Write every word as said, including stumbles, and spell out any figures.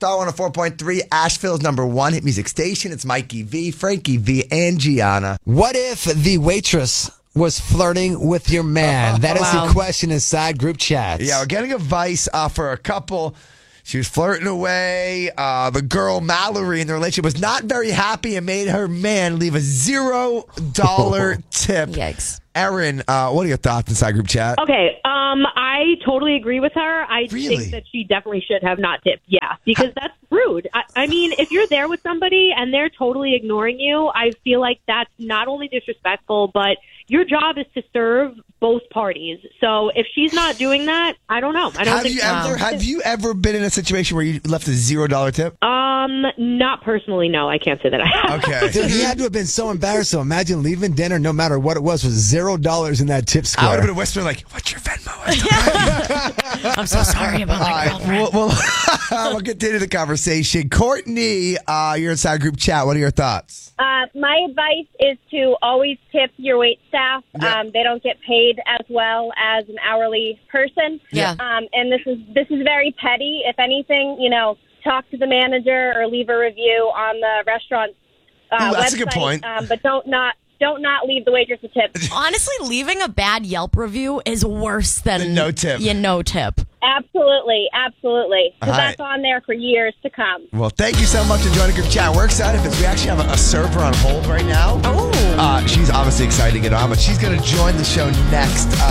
Star one oh four point three, Asheville's number one hit music station. It's Mikey V, Frankie V, and Gianna. What if the waitress was flirting with your man? That is Wow. the question inside group chats. Yeah, we're getting advice uh, for a couple. She was flirting away. Uh, the girl, Mallory, in the relationship was not very happy and made her man leave a zero dollar tip. Yikes. Erin, uh, what are your thoughts inside group chat? Okay, um, I totally agree with her. I Really? think that she definitely should have not tipped. Yeah, because that's rude. I, I mean, if you're there with somebody and they're totally ignoring you, I feel like that's not only disrespectful, but your job is to serve both parties. So if she's not doing that, I don't know. I don't Have think you so. ever have you ever been in a situation where you left a zero dollar tip? Um, not personally. No, I can't say that I have. Okay. Dude, he had to have been so embarrassed. So imagine leaving dinner, no matter what it was, with zero dollars in that tip I square. would have been whispering like, "What's your Venmo?" I'm so sorry about my All right, girlfriend. we'll, we'll, we'll continue the conversation. Courtney, uh, you're inside group chat. What are your thoughts? Uh, my advice is to always tip your wait staff. Yeah. Um, they don't get paid as well as an hourly person. Yeah. Um, and this is this is very petty. If anything, you know, talk to the manager or leave a review on the restaurant uh, Ooh, that's website. a good point. Um, but don't not don't not leave the waitress a tip. Honestly, leaving a bad Yelp review is worse than The no tip. Yeah, no tip. Absolutely, absolutely. Because All right. that's on there for years to come. Well, thank you so much for joining group chat. We're excited because we actually have a, a server on hold right now. Oh. Uh, she's obviously excited to get on, but she's going to join the show next. Uh,